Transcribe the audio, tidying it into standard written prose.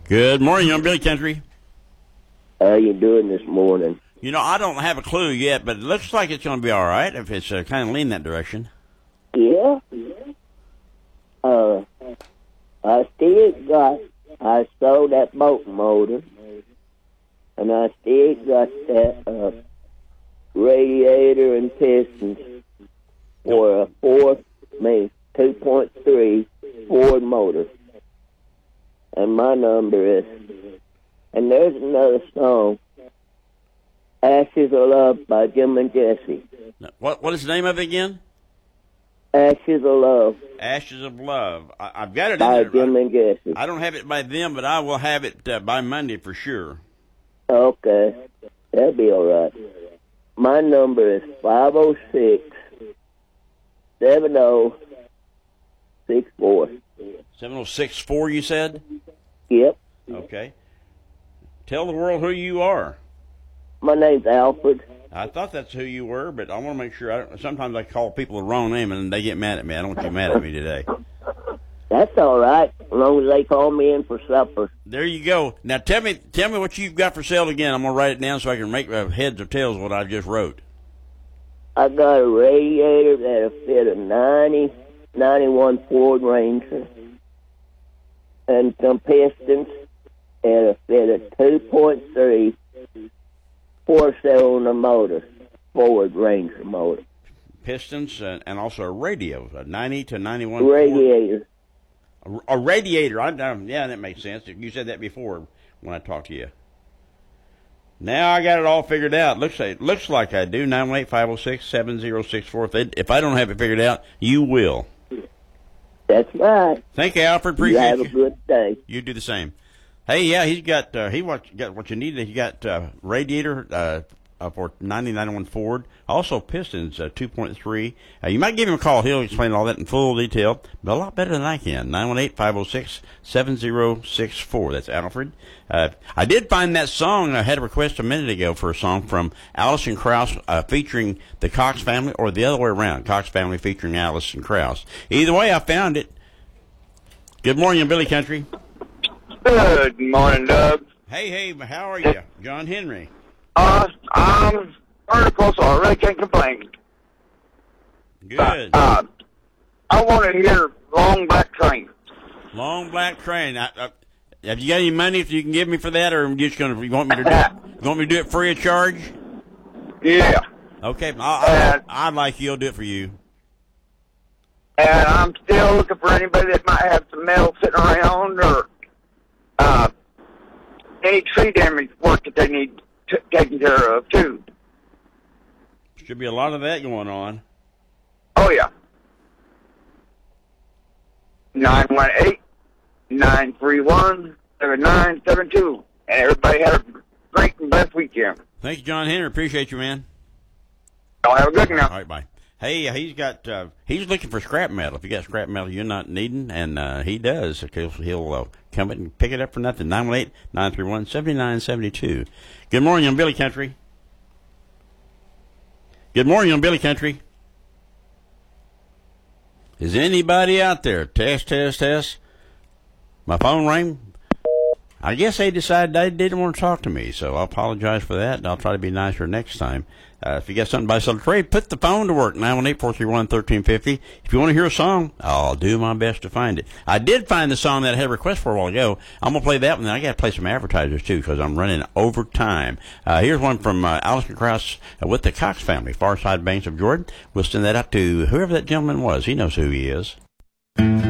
Good morning, young Billy Country. How you doing this morning? You know, I don't have a clue yet, but it looks like it's going to be all right if it's kind of lean that direction. Yeah. I sold that boat motor, and I still got that radiator and pistons for a 2.3 Ford motor. And my number is, and there's another song, Ashes of Love by Jim and Jesse. What is the name of it again? Ashes of Love. Ashes of Love. I've got it by in there. Jim and Jesse. I don't have it by them, but I will have it by Monday for sure. Okay. That'll be all right. My number is 506-7064. 7064, you said? Yep. Okay. Tell the world who you are. My name's Alfred. I thought that's who you were, but I want to make sure. Sometimes I call people the wrong name, and they get mad at me. I don't want you mad at me today. That's all right, as long as they call me in for supper. There you go. Now tell me what you've got for sale again. I'm gonna write it down so I can make heads or tails of what I just wrote. I got a radiator that'll fit a 91 Ford Ranger, and some pistons that'll fit a 2.3 4-cylinder motor, Ford Ranger motor. Pistons and also a radio, a 90 to 91 radiator. A radiator. Yeah, that makes sense. You said that before when I talked to you. Now I got it all figured out. Looks like I do. 918-506-7064. If I don't have it figured out, you will. That's right. Thank you, Alfred. Appreciate you. Have a good day. You do the same. Hey, yeah, he's got got what you need. He got radiator for 9091 Ford. Also pistons 2.3. You might give him a call. He'll explain all that in full detail, but a lot better than I can. 918-506-7064. That's Alfred. I did find that song. I had a request a minute ago for a song from Alison Krauss featuring the Cox family, or the other way around, Cox family featuring Alison Krauss. Either way, I found it. Good morning, Billy Country. Good morning, Doug. Hey, how are you? John Henry. I'm vertical, so I really can't complain. Good. I want to hear Long Black Train. Long Black Train. Have you got any money if you can give me for that, or are you just going to, you want me to do it free of charge? Yeah. Okay, I'd like you'll do it for you. And I'm still looking for anybody that might have some metal sitting around, or any tree damage work that they need taken care of, too. Should be a lot of that going on. Oh, yeah. 918-931-7972. And everybody have a great and blessed weekend. Thank you, John Henry. Appreciate you, man. Y'all have a good one now. All right, bye. Hey, he's looking for scrap metal. If you got scrap metal you're not needing, and he does, he'll come and pick it up for nothing. 918-931-7972. Good morning, on Billy Country. Good morning, on Billy Country. Is anybody out there? Test. My phone rang. I guess they decided they didn't want to talk to me, so I apologize for that, and I'll try to be nicer next time. If you got something by sell trade, put the phone to work, 918-431-1350. If you want to hear a song, I'll do my best to find it. I did find the song that I had a request for a while ago. I'm going to play that one, then I got to play some advertisers, too, because I'm running over time. Here's one from Alison Krauss with the Cox family, Far Side Banks of Jordan. We'll send that out to whoever that gentleman was. He knows who he is.